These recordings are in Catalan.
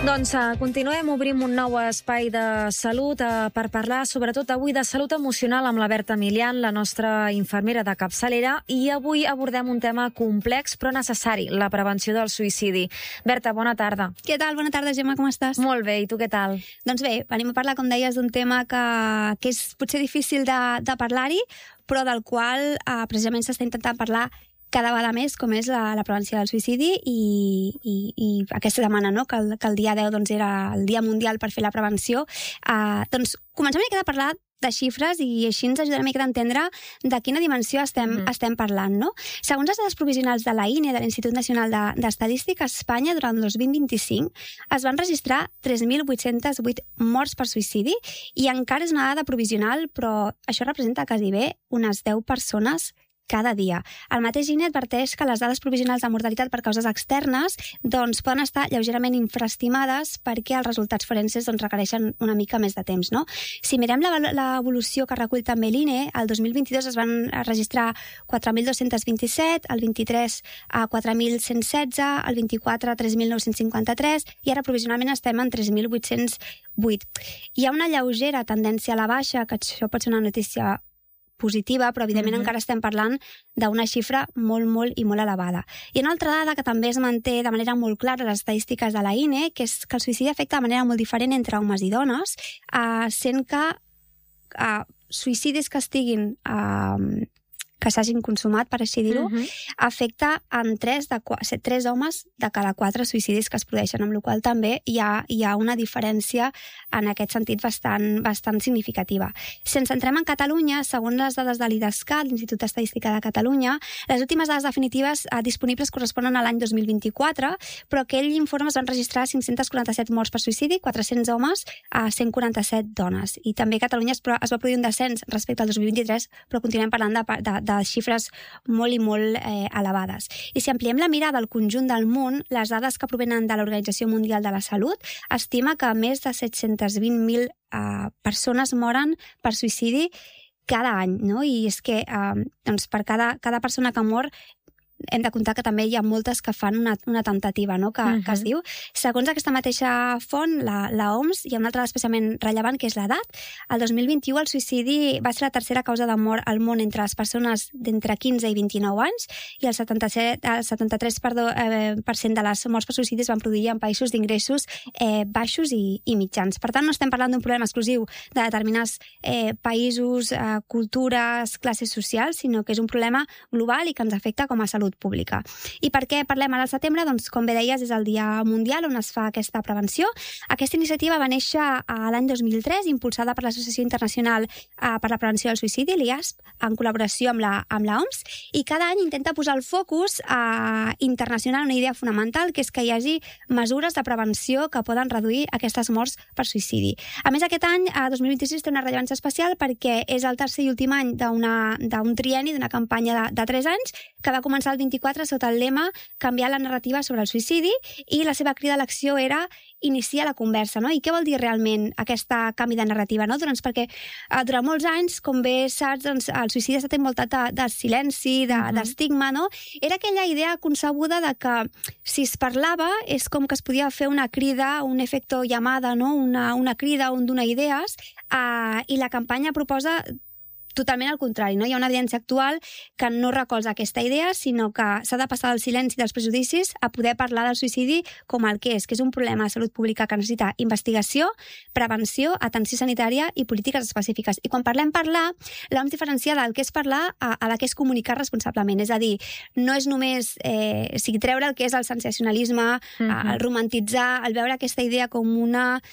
Doncs continuem, obrim un nou espai de salut per parlar sobretot avui de salut emocional amb la Berta Milian, la nostra infermera de capçalera, i avui abordem un tema complex però necessari, la prevenció del suïcidi. Berta, bona tarda. Què tal? Bona tarda, Gemma, com estàs? Molt bé, i tu què tal? Doncs bé, venim a parlar, com deies, d'un tema que és potser difícil de parlar-hi, però del qual precisament s'està intentant parlar cada vegada més, com és la prevenció del suïcidi, i aquesta setmana, no?, que el dia 10 doncs, era el Dia Mundial per fer la prevenció. Doncs comencem una mica a parlar de xifres i així ens ajudarà una mica a entendre de quina dimensió estem parlant, no? Segons les dades provisionals de la INE, de l'Institut Nacional d'Estadística, a Espanya, durant el 2025, es van registrar 3.808 morts per suïcidi, i encara és una dada provisional, però això representa quasi bé unes 10 persones cada dia. El mateix INE adverteix que les dades provisionals de mortalitat per causes externes doncs, poden estar lleugerament infraestimades perquè els resultats forenses doncs, requereixen una mica més de temps. No? Si mirem l'evolució que recull també l'INE, el 2022 es van registrar 4.227, el 23 a 4.116, el 24 a 3.953 i ara provisionalment estem en 3.808. Hi ha una lleugera tendència a la baixa, que això pot ser una notícia positiva, però evidentment encara estem parlant d'una xifra molt, molt i molt elevada. I una altra dada que també es manté de manera molt clara a les estadístiques de la INE, que és que el suïcidi afecta de manera molt diferent entre homes i dones, sent que suïcidis que estiguin que s'hagin consumat, per així dir-ho, afecta en 3 homes de cada 4 suïcidis que es produeixen, amb la qual cosa també hi ha una diferència en aquest sentit bastant significativa. Si ens centrem en Catalunya, segons les dades de l'IDESCAT, l'Institut d'Estadística de Catalunya, les últimes dades definitives disponibles corresponen a l'any 2024, però aquell informe es van registrar 547 morts per suïcidi, 400 homes a 147 dones. I també a Catalunya es va produir un descens respecte al 2023, però continuem parlant de xifres molt i molt elevades. I si ampliem la mirada al conjunt del món, les dades que provenen de l'Organització Mundial de la Salut estima que més de 720.000 persones moren per suïcidi cada any, no? I és que doncs, per cada persona que mor hem de comptar que també hi ha moltes que fan una temptativa, no? que es diu. Segons aquesta mateixa font, la OMS, hi ha una altra especialment rellevant, que és l'edat. El 2021 el suïcidi va ser la tercera causa de mort al món entre les persones d'entre 15 i 29 anys, i el 73% de les morts per suïcidi es van produir en països d'ingressos baixos i mitjans. Per tant, no estem parlant d'un problema exclusiu de determinats països, cultures, classes socials, sinó que és un problema global i que ens afecta com a salut pública. I per què parlem ara al setembre? Doncs, com bé deies, és el Dia Mundial on es fa aquesta prevenció. Aquesta iniciativa va néixer l'any 2003, impulsada per l'Associació Internacional per la Prevenció del Suïcidi, l'IASP, en col·laboració amb la OMS, i cada any intenta posar el focus internacional una idea fonamental, que és que hi hagi mesures de prevenció que poden reduir aquestes morts per suïcidi. A més, aquest any, 2026, té una rellevància especial perquè és el tercer i últim any d'un trienni, d'una campanya de 3 anys, que va començar el 24 sota el lema "Canviar la narrativa sobre el suïcidi", i la seva crida a l'acció era iniciar la conversa, no? I què vol dir realment aquest canvi de narrativa, no? Doncs perquè durant molts anys, com bé saps, doncs, el suïcidi ha estat envoltat de silenci, d'estigma, no? Era aquella idea concebuda de que si es parlava és com que es podia fer una crida, un efecto llamada, no? Una crida on donar idees, i la campanya proposa totalment al contrari, no? Hi ha una evidència actual que no recolza aquesta idea, sinó que s'ha de passar del silenci dels prejudicis a poder parlar del suïcidi com el que és un problema de salut pública que necessita investigació, prevenció, atenció sanitària i polítiques específiques. I quan parlem parlar, l'OMS diferencia del que és parlar a la que és comunicar responsablement. És a dir, no és només treure el que és el sensacionalisme, el romantitzar, el veure aquesta idea com una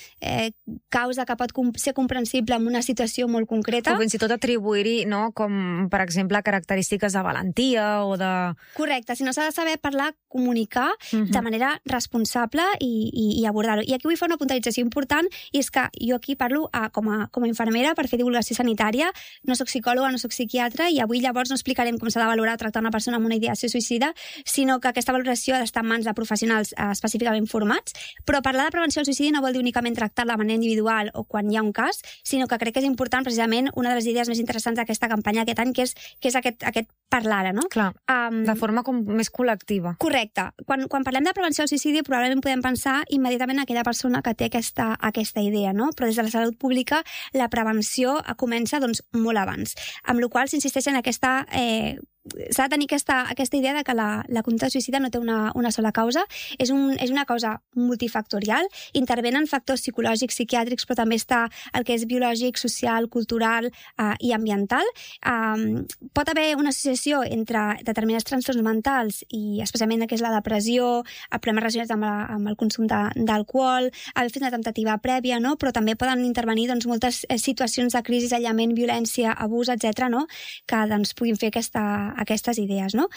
causa que pot ser comprensible en una situació molt concreta. O fins i tot atribuir-hi, no? Com, per exemple, característiques de valentia o de... Correcte, si no s'ha de saber parlar, comunicar de manera responsable i abordar-ho. I aquí vull fer una puntualització important, i és que jo aquí parlo com a infermera per fer divulgació sanitària, no soc psicòloga, no soc psiquiatra, i avui llavors no explicarem com s'ha de valorar tractar una persona amb una ideació suïcida, sinó que aquesta valoració ha d'estar en mans de professionals específicament formats. Però parlar de prevenció del suïcidi no vol dir únicament tractar-la de manera individual o quan hi ha un cas, sinó que crec que és important precisament una de les idees més interessants d'aquesta campanya aquest any, que és aquest parlar, no? Clar, de forma com més col·lectiva. Correcte. Correcte. Quan parlem de prevenció del suïcidi, probablement podem pensar immediatament en aquella persona que té aquesta idea, no? Però des de la salut pública la prevenció comença doncs, molt abans. Amb la qual cosa s'insisteix en aquesta... s'ha de tenir aquesta idea de que la conducta suïcida no té una sola causa, és una causa multifactorial, intervenen factors psicològics, psiquiàtrics, però també està el que és biològic, social, cultural i ambiental. Pot haver una associació entre determinats trastorns mentals i especialment el que és la depressió, problemes relacionats amb el consum d'alcohol, haver fet una temptativa prèvia, no? Però també poden intervenir doncs, moltes situacions de crisi, aïllament, violència, abús, etc., no? Que doncs, puguin fer aquestes idees, no?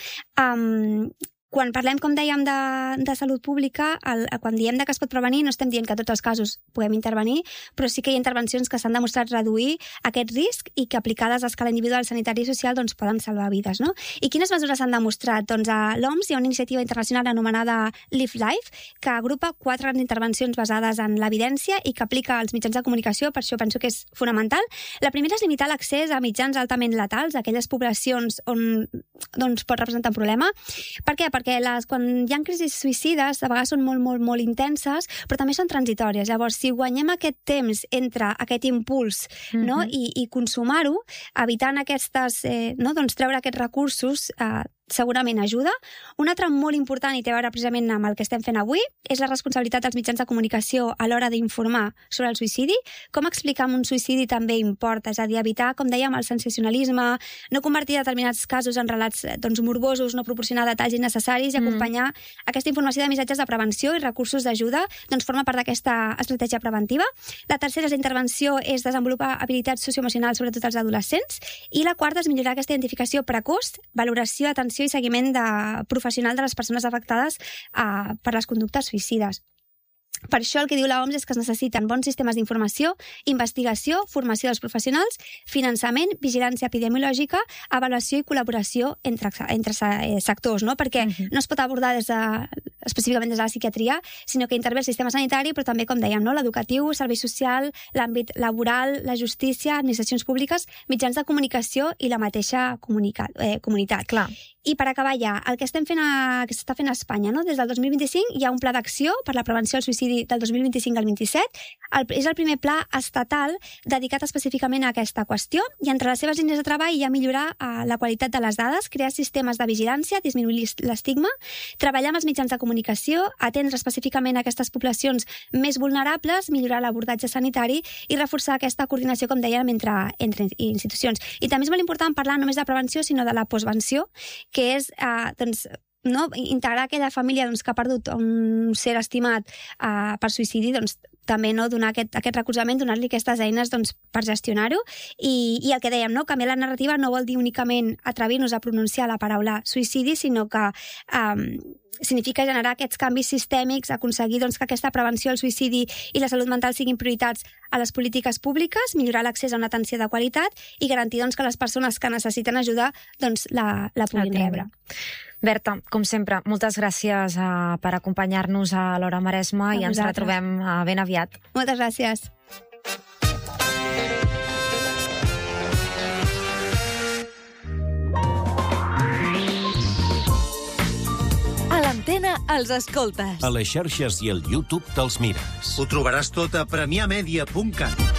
Quan parlem, com dèiem, de salut pública, quan diem que es pot prevenir, no estem dient que a tots els casos podem intervenir, però sí que hi ha intervencions que s'han demostrat reduir aquest risc i que aplicades a escala individual, sanitària i social doncs, poden salvar vides. No? I quines mesures s'han demostrat? Doncs a l'OMS hi ha una iniciativa internacional anomenada Live Life, que agrupa 4 grans intervencions basades en l'evidència i que aplica als mitjans de comunicació, per això penso que és fonamental. La primera és limitar l'accés a mitjans altament letals, a aquelles poblacions on doncs, pot representar un problema. Per què? Perquè quan hi ha crisis suïcides, a vegades són molt intenses, però també són transitòries. Llavors, si guanyem aquest temps entre aquest impuls no? I consumar-ho, evitant aquestes, doncs, treure aquests recursos, segurament ajuda. Un altre molt important, i té a veure precisament amb el que estem fent avui, és la responsabilitat dels mitjans de comunicació a l'hora d'informar sobre el suïcidi. Com explicar un suïcidi també importa, és a dir, evitar, com dèiem, el sensacionalisme, no convertir determinats casos en relats doncs, morbosos, no proporcionar detalls innecessaris i acompanyar aquesta informació de missatges de prevenció i recursos d'ajuda, doncs forma part d'aquesta estratègia preventiva. La tercera és la intervenció, és desenvolupar habilitats socioemocionals, sobretot als adolescents, i la quarta és millorar aquesta identificació precoç, valoració, atenció i seguiment professional de les persones afectades per les conductes suïcides. Per això el que diu l'OMS és que es necessiten bons sistemes d'informació, investigació, formació dels professionals, finançament, vigilància epidemiològica, avaluació i col·laboració entre sectors, no? Perquè no es pot abordar específicament des de la psiquiatria, sinó que intervé el sistema sanitari, però també, com dèiem, no? L'educatiu, servei social, l'àmbit laboral, la justícia, administracions públiques, mitjans de comunicació i la mateixa comunitat. Clar. I per acabar ja, el que s'està fent a Espanya, no? Des del 2025 hi ha un pla d'acció per la prevenció del suïcidi del 2025 al 27. És el primer pla estatal dedicat específicament a aquesta qüestió i entre les seves línies de treball hi ha millorar la qualitat de les dades, crear sistemes de vigilància, disminuir l'estigma, treballar amb els mitjans de comunicació, atendre específicament aquestes poblacions més vulnerables, millorar l'abordatge sanitari i reforçar aquesta coordinació, com dèiem, entre institucions. I també és molt important parlar no només de prevenció, sinó de la postvenció, que és integrar aquella família que ha perdut un ser estimat per suïcidi, també donar aquest recolzament, donar-li aquestes eines per gestionar-ho. I el que dèiem, canviar la narrativa no vol dir únicament atrevir-nos a pronunciar la paraula suïcidi, sinó que significa generar aquests canvis sistèmics, aconseguir que aquesta prevenció al suïcidi i la salut mental siguin prioritats a les polítiques públiques, millorar l'accés a una atenció de qualitat i garantir que les persones que necessiten ajuda la puguin rebre. Berta, com sempre, moltes gràcies per acompanyar-nos a l'Hora Maresma i ens retrobem ben aviat. Moltes gràcies. A l'Antena els escoltes. A les xarxes i al YouTube te'ls mires. Ho trobaràs tot a premiamedia.cat.